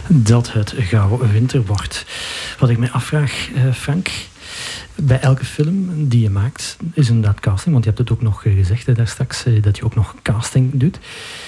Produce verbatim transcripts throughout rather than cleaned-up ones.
dat het gauw winter wordt. Wat ik mij afvraag, uh, Frank, bij elke film die je maakt is inderdaad casting, want je hebt het ook nog gezegd hè, daar straks, uh, dat je ook nog casting doet.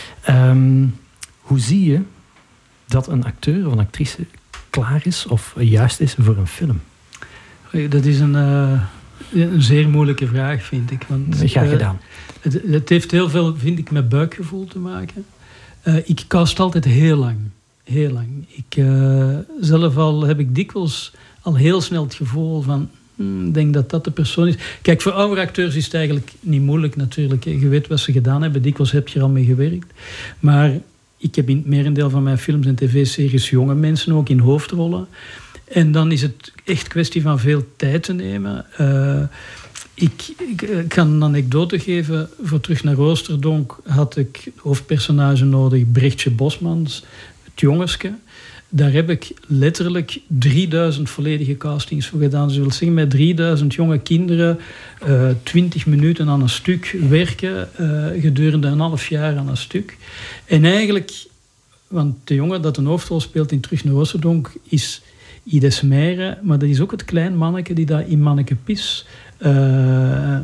Um, hoe zie je dat een acteur of een actrice klaar is of juist is voor een film? Dat is een, uh, een zeer moeilijke vraag, vind ik. Want, Graag uh, gedaan. Het, het heeft heel veel, vind ik, met buikgevoel te maken. Uh, ik cast altijd heel lang. Heel lang. Ik, uh, zelf al heb ik dikwijls al heel snel het gevoel van... Ik hmm, denk dat dat de persoon is. Kijk, voor oude acteurs is het eigenlijk niet moeilijk natuurlijk. Je weet wat ze gedaan hebben. Dikwijls heb je er al mee gewerkt. Maar ik heb in het merendeel van mijn films en tv-series jonge mensen ook in hoofdrollen. En dan is het echt kwestie van veel tijd te nemen. Uh, ik, ik, ik kan een anekdote geven. Voor Terug naar Oosterdonk had ik hoofdpersonage nodig, Brechtje Bosmans, het jongeske. Daar heb ik letterlijk drieduizend volledige castings voor gedaan. Dus dat wil zeggen, met drieduizend jonge kinderen uh, twintig minuten aan een stuk werken, uh, gedurende een half jaar aan een stuk. En eigenlijk, want de jongen dat een hoofdrol speelt in Terug naar Oosterdonk is Ides Meijeren, maar dat is ook het klein manneke die daar in Manneke Pis uh, ja,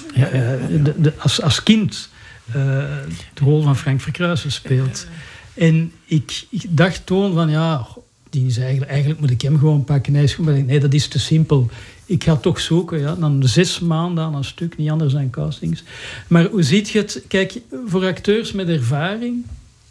uh, de, de, als, als kind uh, de rol van Frank Verkruijsen speelt. En ik, ik dacht toen van ja, die is eigenlijk, eigenlijk moet ik hem gewoon pakken. Nee, nee, dat is te simpel. Ik ga toch zoeken. Ja. Dan zes maanden aan een stuk, niet anders dan castings. Maar hoe ziet je het? Kijk, voor acteurs met ervaring,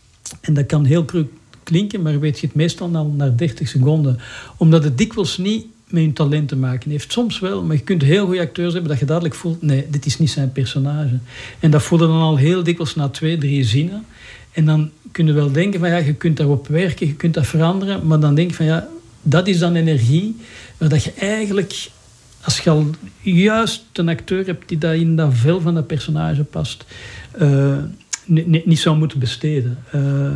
en dat kan heel cru klinken, maar weet je het meestal al na dertig seconden. Omdat het dikwijls niet met hun talent te maken heeft. Soms wel, maar je kunt heel goede acteurs hebben dat je dadelijk voelt, nee, dit is niet zijn personage. En dat voelde dan al heel dikwijls na twee, drie zinnen. En dan kun je wel denken van ja, je kunt daarop werken, je kunt dat veranderen, maar dan denk je van ja, dat is dan energie waar dat je eigenlijk, als je al juist een acteur hebt die dat in dat vel van dat personage past, uh, niet, niet zou moeten besteden. Uh,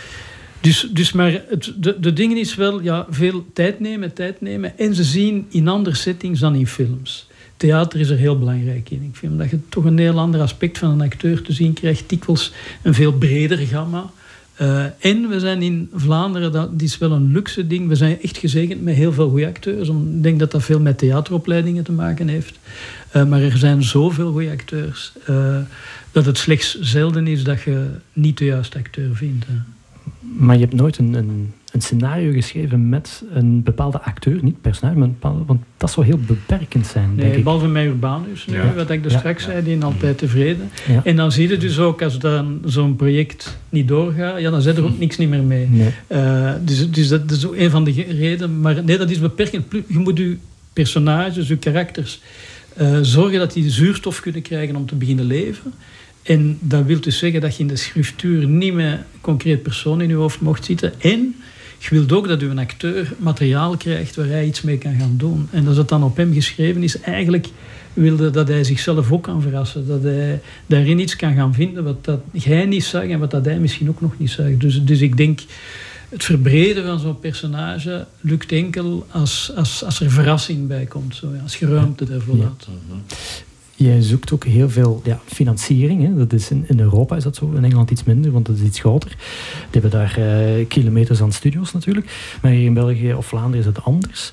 dus, dus maar het, de, de ding is wel ja, veel tijd nemen, tijd nemen en ze zien in andere settings dan in films. Theater is er heel belangrijk in. Ik vind dat je toch een heel ander aspect van een acteur te zien krijgt. Dikwijls een veel breder gamma. Uh, en we zijn in Vlaanderen, dat is wel een luxe ding. We zijn echt gezegend met heel veel goede acteurs. Ik denk dat dat veel met theateropleidingen te maken heeft. Uh, maar er zijn zoveel goede acteurs. Uh, dat het slechts zelden is dat je niet de juiste acteur vindt. Hè. Maar je hebt nooit een, een, een scenario geschreven met een bepaalde acteur, niet personage, maar een bepaalde, want dat zou heel beperkend zijn, nee, denk ik. Behalve met Urbanus, nu, ja. wat ik dus ja. straks ja. zei, die is altijd tevreden. Ja. En dan zie je dus ook, als dan zo'n project niet doorgaat, ja, dan zit er ook niks niet meer mee. Nee. Uh, dus, dus dat is ook een van de redenen. Maar nee, dat is beperkend. Je moet je personages, je karakters, uh, zorgen dat die zuurstof kunnen krijgen om te beginnen leven. En dat wil dus zeggen dat je in de schriftuur niet met een concreet persoon in je hoofd mocht zitten. En je wilt ook dat je een acteur materiaal krijgt waar hij iets mee kan gaan doen. En als het dan op hem geschreven is, eigenlijk wilde dat hij zichzelf ook kan verrassen. Dat hij daarin iets kan gaan vinden wat dat jij niet zag en wat dat hij misschien ook nog niet zag. Dus, dus ik denk, het verbreden van zo'n personage lukt enkel als, als, als er verrassing bij komt. Zo, ja, als je ruimte daarvoor laat. Ja. Jij zoekt ook heel veel ja, financiering. Hè. Dat is in, in Europa is dat zo, in Engeland iets minder, want dat is iets groter. Die hebben daar uh, kilometers aan studio's natuurlijk. Maar hier in België of Vlaanderen is het anders.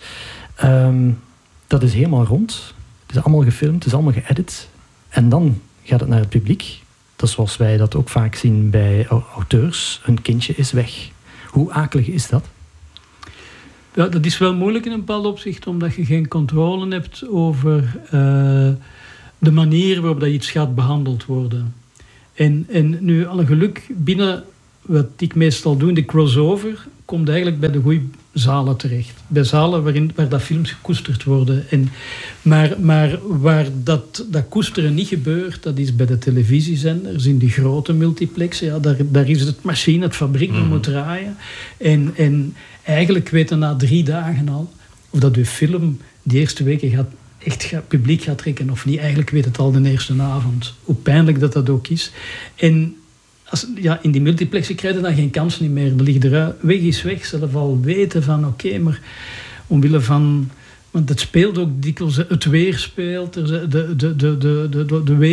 Um, dat is helemaal rond. Het is allemaal gefilmd, het is allemaal geëdit. En dan gaat het naar het publiek. Dat is zoals wij dat ook vaak zien bij auteurs. Een kindje is weg. Hoe akelig is dat? Ja, dat is wel moeilijk in een bepaald opzicht, omdat je geen controle hebt over Uh, de manier waarop dat iets gaat behandeld worden. En, en nu, alle geluk, binnen wat ik meestal doe, de crossover, komt eigenlijk bij de goede zalen terecht. Bij zalen waarin, waar dat films gekoesterd worden. En, maar, maar waar dat, dat koesteren niet gebeurt, dat is bij de televisiezenders, in die grote multiplexen. Ja, daar, daar is het machine, het fabriek, dat mm. moet draaien. En, en eigenlijk weten na drie dagen al of dat uw film die eerste weken gaat echt gaat, publiek gaat trekken of niet. Eigenlijk weet het al de eerste avond. Hoe pijnlijk dat dat ook is. En als, ja, in die multiplexen krijg je dan geen kans niet meer. Er ligt eruit. Weg is weg. Zelf al weten van oké, okay, maar omwille van... Want het speelt ook dikwijls... Het weer speelt. De, de, de, de, de, de, de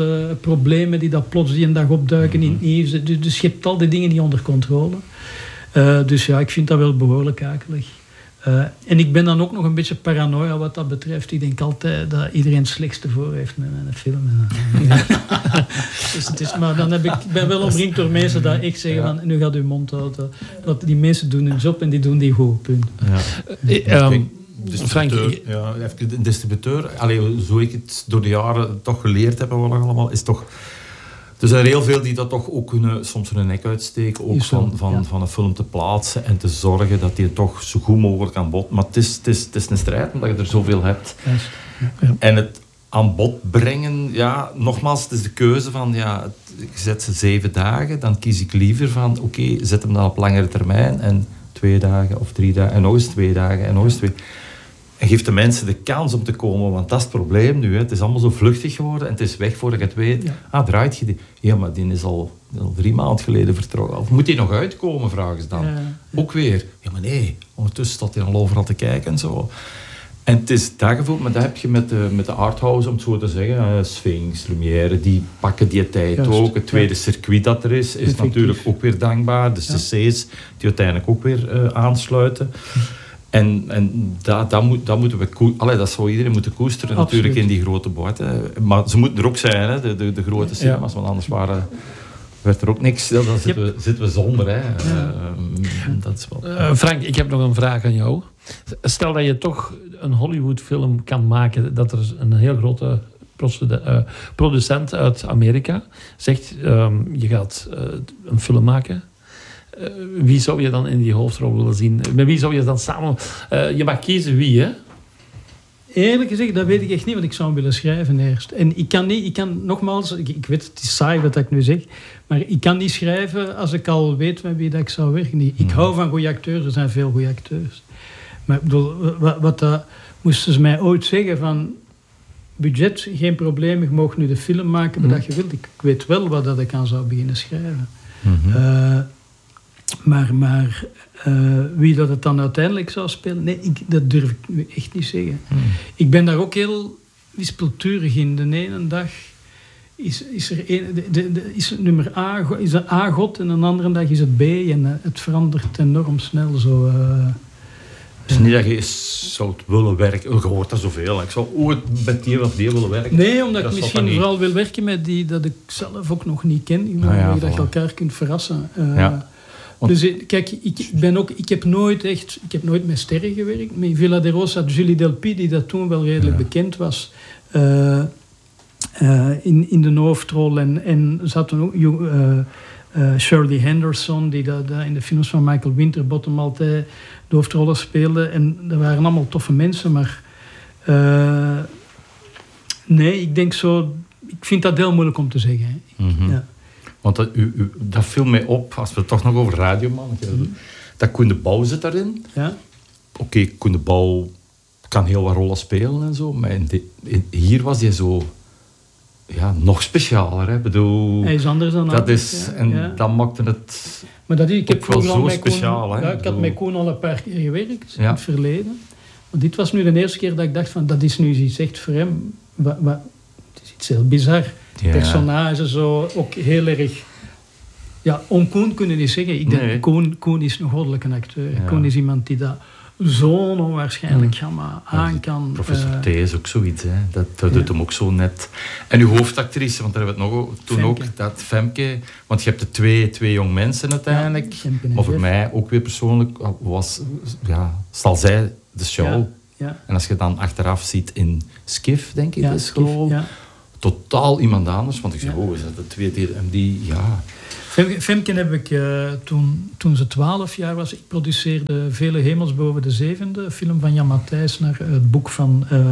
wereldproblemen uh, die dat plots die een dag opduiken in het nieuws. Dus, dus je hebt al die dingen niet onder controle. Uh, dus ja, ik vind dat wel behoorlijk akelig. Uh, en ik ben dan ook nog een beetje paranoia wat dat betreft. Ik denk altijd dat iedereen het slechtste voor heeft met een film. Ja. Dus het is, maar dan heb ik, ik ben wel omringd door mensen die echt zeggen van, nu gaat uw mond houden. Dat die mensen doen hun job en die doen die goed, punt. Ja. Uh, um, distributeur, Frank, ja, even een distributeur. Allee, zo ik het door de jaren toch geleerd heb, allemaal, is toch... Er zijn heel veel die dat toch ook kunnen, soms hun nek uitsteken, ook van, van, ja. van een film te plaatsen en te zorgen dat die toch zo goed mogelijk aan bod... Maar het is, het is, het is een strijd, omdat je er zoveel hebt. Yes. Ja. En het aan bod brengen, ja, nogmaals, het is de keuze van, ja, ik zet ze zeven dagen, dan kies ik liever van, oké, okay, zet hem dan op langere termijn en twee dagen of drie dagen en nog eens twee dagen en nog eens twee... En geef de mensen de kans om te komen, want dat is het probleem nu. Hè. Het is allemaal zo vluchtig geworden en het is weg voordat je het weet. Ja. Ah, draait je die? Ja, maar die is al, al drie maanden geleden vertrokken. Of moet die nog uitkomen, vragen ze dan. Ja, ja. Ook weer. Ja, maar nee, ondertussen staat hij al overal te kijken en zo. En het is dat gevoel, maar dat heb je met de, met de arthouse, om het zo te zeggen. Uh, Sphinx, Lumière, die pakken die tijd Juist, ook. Het tweede ja. circuit dat er is, is Effectief. natuurlijk ook weer dankbaar. De ja. cc's die uiteindelijk ook weer uh, aansluiten. En, en dat, dat, moet, dat moeten we koe- Allee, dat zou iedereen moeten koesteren Absoluut. natuurlijk in die grote boten. Maar ze moeten er ook zijn, hè, de, de, de grote cinemas, ja. want anders waren, werd er ook niks. Dan zitten, yep. we, zitten we zonder. Hè. Ja. Uh, dat is wel... uh, Frank, ik heb nog een vraag aan jou. Stel dat je toch een Hollywood-film kan maken, dat er een heel grote producent uit Amerika zegt, um, je gaat uh, een film maken. Uh, wie zou je dan in die hoofdrol willen zien? Met wie zou je dan samen... Uh, je mag kiezen wie, hè? Eerlijk gezegd, dat weet ik echt niet, want ik zou hem willen schrijven eerst. En ik kan niet, ik kan nogmaals, ik, ik weet het is saai wat ik nu zeg, maar ik kan niet schrijven als ik al weet met wie dat ik zou werken. Ik hmm. hou van goede acteurs, er zijn veel goede acteurs. Maar ik bedoel, wat, wat dat, moesten ze mij ooit zeggen van... Budget, geen probleem, je mag nu de film maken wat hmm. je wilt. Ik, ik weet wel wat dat ik aan zou beginnen schrijven. Hmm. Uh, Maar, maar uh, wie dat het dan uiteindelijk zou spelen, nee, ik, dat durf ik nu echt niet zeggen. Hmm. Ik ben daar ook heel wispelturig in. De ene dag is, is er een, de, de, de, is het nummer A, is het A God en een andere dag is het B. En uh, het verandert enorm snel. Zo, uh, het is niet dat je zou willen werken. Je hoort dat zoveel. Ik zou ooit met die of die willen werken. Nee, omdat dat ik misschien vooral wil werken met die dat ik zelf ook nog niet ken. Ik ah, ja, dat voilà. je elkaar kunt verrassen. Uh, ja. Dus kijk, ik, ben ook, ik, heb nooit echt, ik heb nooit met sterren gewerkt. Met Villa de Rosa had Julie Delpy, die dat toen wel redelijk ja. bekend was, uh, uh, in, in de hoofdrol. En, en zat toen ook uh, uh, Shirley Henderson, die dat, dat in de films van Michael Winterbottom altijd de hoofdrollen speelde. En dat waren allemaal toffe mensen, maar... Uh, nee, ik denk zo... Ik vind dat heel moeilijk om te zeggen. Hè. Mm-hmm. Ja. Want dat, u, u, dat viel mij op, als we het toch nog over Radioman hebben, mm-hmm. dat Koen de Bouw zit daarin. Ja. Oké, okay, Koen de Bouw kan heel wat rollen spelen en zo, maar in de, in, hier was hij zo ja, nog specialer. Hè. Bedoel, hij is anders dan dat anders. Is, ja. En ja. dat maakte het maar dat is, ik heb wel zo al speciaal. Koen, hè. Ja, ik had met Koen al een paar keer gewerkt, ja. in het verleden. Maar dit was nu de eerste keer dat ik dacht van, dat is nu iets echt voor hem. Wat, wat, het is iets heel bizar. Ja. Personage zo, ook heel erg... Ja, om Koen kunnen niet zeggen. Ik denk, nee. Koen, Koen is een goddelijke acteur. Ja. Koen is iemand die dat zo'n onwaarschijnlijk gamma aan kan. Professor uh, T is ook zoiets. Hè. Dat, dat ja. doet hem ook zo net. En uw hoofdactrice, want daar hebben we het nog toen Femke. ook, dat Femke. Want je hebt de twee, twee jong mensen uiteindelijk. Ja, maar voor mij ook weer persoonlijk was, ja, stal zij de show. Ja. Ja. En als je dan achteraf ziet in Skiff, denk ik, ja, is gewoon ja. totaal iemand anders. Want ik zeg, ja. oh, is dat de twee die, die ja... Femke heb ik uh, toen, toen ze twaalf jaar was. Ik produceerde Vele Hemels boven de zevende. Film van Jan Matthijs naar het boek van... Uh,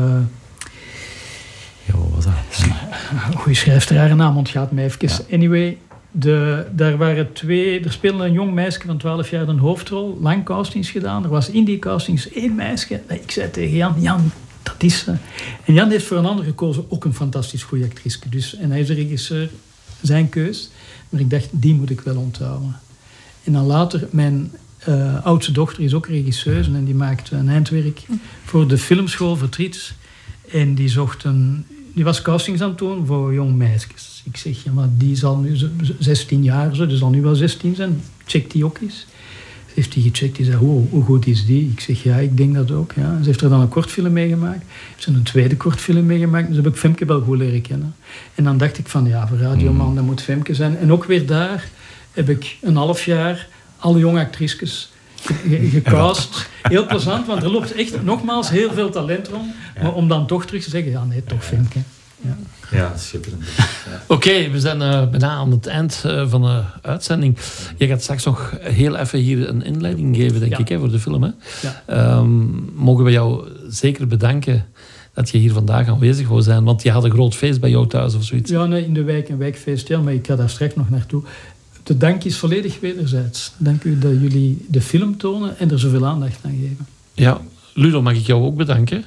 ja, wat was dat? Een goeie schrijfster, haar naam ontgaat mij even. Ja. Anyway, de, daar waren twee... Er speelde een jong meisje van twaalf jaar een hoofdrol. Lang castings gedaan. Er was in die castings één meisje. Ik zei tegen Jan, Jan, dat is ze. En Jan heeft voor een ander gekozen. Ook een fantastisch goede actrice. Dus, en hij is de regisseur. Zijn keus. Maar ik dacht, die moet ik wel onthouden. En dan later, mijn uh, oudste dochter is ook regisseuse en die maakte een eindwerk voor de filmschool Vertriet. En die zocht een... Die was castings aan het doen voor jong meisjes. Ik zeg, ja, maar die zal nu zestien jaar, zo, die zal nu wel zestien zijn. Check die ook eens. heeft hij gecheckt. Die zei, oh, hoe goed is die? Ik zeg, ja, ik denk dat ook. Ja. Ze heeft er dan een kortfilm mee gemaakt. Ze heeft een tweede kortfilm mee gemaakt. Dus heb ik Femke wel goed leren kennen. En dan dacht ik van, ja, voor Radioman, mm. dat moet Femke zijn. En ook weer daar heb ik een half jaar alle jonge actrices gecast. Heel plezant, want er loopt echt nogmaals heel veel talent rond. Ja. Maar om dan toch terug te zeggen, ja, nee, toch Femke. Ja, ja schitterend. Ja. Oké, okay, we zijn uh, bijna aan het eind uh, van de uitzending. Je gaat straks nog heel even hier een inleiding geven, denk ja. ik, hè, voor de film. Hè? Ja. Um, mogen we jou zeker bedanken dat je hier vandaag aanwezig wou zijn, want je had een groot feest bij jou thuis of zoiets. Ja, nee, in de wijk een wijkfeest, ja, maar ik ga daar straks nog naartoe. De dank is volledig wederzijds. Dank u dat jullie de film tonen en er zoveel aandacht aan geven. Ja, Ludo, mag ik jou ook bedanken.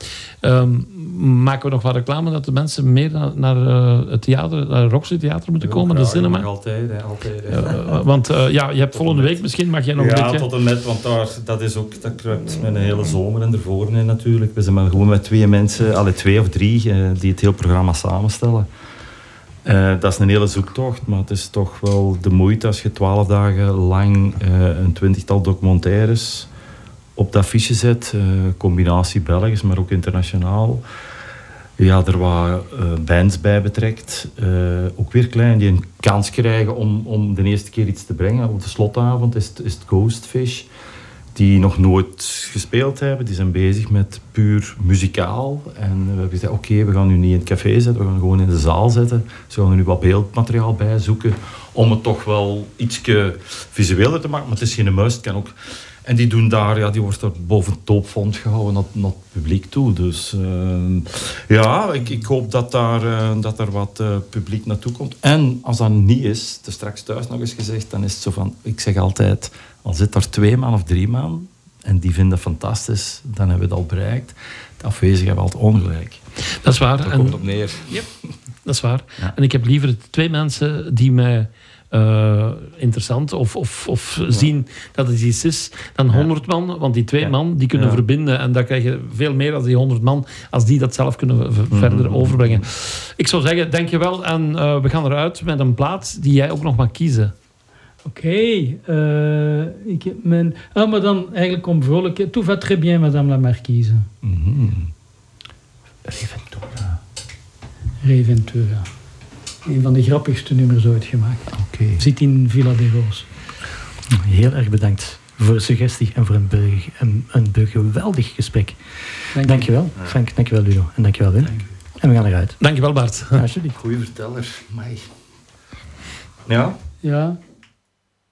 Um, maken we nog wat reclame dat de mensen meer naar, naar uh, het theater, naar het Roxy Theater moeten ja, komen, de cinema? Mag altijd, hè, altijd. Hè. Uh, want uh, ja, je hebt volgende week misschien, mag jij nog ja, een beetje... Ja, tot en met, want daar, dat is ook, dat kruipt met een hele zomer en ervoor in natuurlijk. We zijn maar gewoon met twee mensen, alle twee of drie, uh, die het hele programma samenstellen. Uh, dat is een hele zoektocht, maar het is toch wel de moeite als je twaalf dagen lang uh, een twintigtal documentaires op dat affiche zet. Uh, combinatie Belgisch, maar ook internationaal. Ja, er waren uh, bands bij betrekt. Uh, ook weer klein, die een kans krijgen om, om de eerste keer iets te brengen. Op de slotavond is het, is het Ghostfish. Die nog nooit gespeeld hebben. Die zijn bezig met puur muzikaal. En we hebben gezegd, oké, okay, we gaan nu niet in het café zetten. We gaan gewoon in de zaal zetten. Ze gaan er nu wat beeldmateriaal bij zoeken. Om het toch wel ietsje visueler te maken. Maar het is geen must. Kan ook... En die doen daar, ja, die wordt er boven het toopfond gehouden naar, naar het publiek toe. Dus uh, ja, ik, ik hoop dat daar, uh, dat er wat uh, publiek naartoe komt. En als dat niet is, het is straks thuis nog eens gezegd, dan is het zo van, ik zeg altijd, al zit er twee man of drie man en die vinden het fantastisch, dan hebben we het al bereikt. De afwezigen hebben altijd ongelijk. Dat is waar. Daar en, komt het op neer. Yep, dat is waar. Ja. En ik heb liever twee mensen die mij Uh, interessant of, of, of ja. zien dat het iets is dan honderd ja. man, want die twee ja. man die kunnen ja. verbinden en daar krijg je veel meer dan die honderd man als die dat zelf kunnen v- mm-hmm. verder overbrengen. Ik zou zeggen, dankjewel en uh, we gaan eruit met een plaat die jij ook nog mag kiezen. Oké, okay, uh, ik heb mijn... Ah, maar dan eigenlijk om vrolijk... Tout va très bien, madame la marquise. Mm-hmm. Reventura. Reventura. Een van de grappigste nummers ooit gemaakt. Okay. Zit in Villa de Roos. Heel erg bedankt voor de suggestie en voor een, be- een, een be- geweldig gesprek. Dank dankjewel, ja. Frank. Dankjewel, Ludo. En dankjewel, Wim. Dank en we gaan eruit. Dankjewel, Bart. Ja, alsjeblieft. Goeie verteller. Mai. Ja? Ja.